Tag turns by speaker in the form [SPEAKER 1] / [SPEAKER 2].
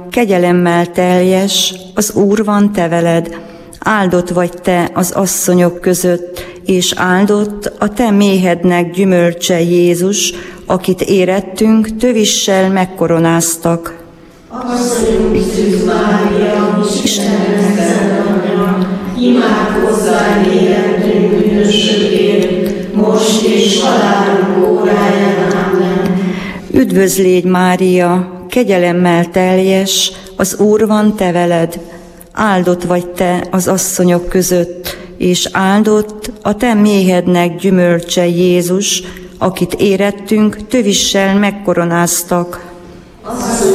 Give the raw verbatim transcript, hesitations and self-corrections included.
[SPEAKER 1] kegyelemmel teljes, az Úr van te veled. Áldott vagy te az asszonyok között, és áldott a te méhednek gyümölcse Jézus, akit érettünk tövissel megkoronáztak.
[SPEAKER 2] Asszonyunk Szűz Mária, Istennek szent anyja, imádkozzál értünk bűnösökért, most és halálunk óráján. Amen.
[SPEAKER 1] Üdvözl légy, Mária, kegyelemmel teljes, az Úr van te veled. Áldott vagy te az asszonyok között, és áldott a te méhednek gyümölcse Jézus, akit érettünk tövissel megkoronáztak.